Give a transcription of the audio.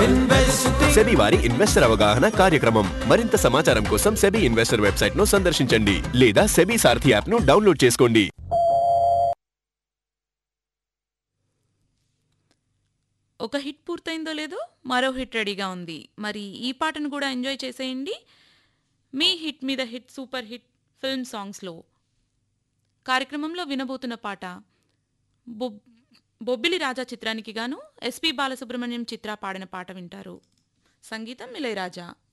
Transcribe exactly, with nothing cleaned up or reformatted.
SEBI వారి investor అవగాహన కార్యక్రమం. మరింత సమాచారం కోసం సెబీ ఇన్వెస్టర్ వెబ్సైట్ ను సందర్శించండి లేదా సెబీ సారథి యాప్ ను డౌన్లోడ్ చేసుకోండి. ఒక హిట్ పూర్తయిందో లేదో మరో హిట్ రెడీగా ఉంది. మరి ఈ పాటను కూడా ఎంజాయ్ చేసేయండి. మీ హిట్ మీద హిట్, సూపర్ హిట్ ఫిల్మ్ సాంగ్స్లో కార్యక్రమంలో వినబోతున్న పాట బొబ్ బొబ్బిలి రాజా చిత్రానికి గాను ఎస్పి బాలసుబ్రహ్మణ్యం చిత్ర పాడిన పాట వింటారు. సంగీతం ఇళయరాజా.